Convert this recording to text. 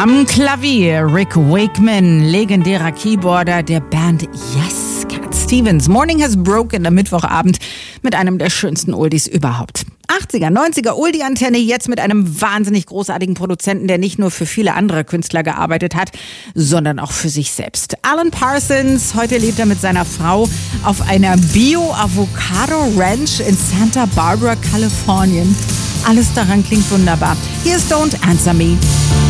Am Klavier Rick Wakeman, legendärer Keyboarder der Band Yes. Cat Stevens, Morning Has Broken am Mittwochabend mit einem der schönsten Oldies überhaupt. 80er, 90er Oldie-Antenne, jetzt mit einem wahnsinnig großartigen Produzenten, der nicht nur für viele andere Künstler gearbeitet hat, sondern auch für sich selbst. Alan Parsons, heute lebt er mit seiner Frau auf einer Bio-Avocado-Ranch in Santa Barbara, Kalifornien. Alles daran klingt wunderbar. Hier ist Don't Answer Me.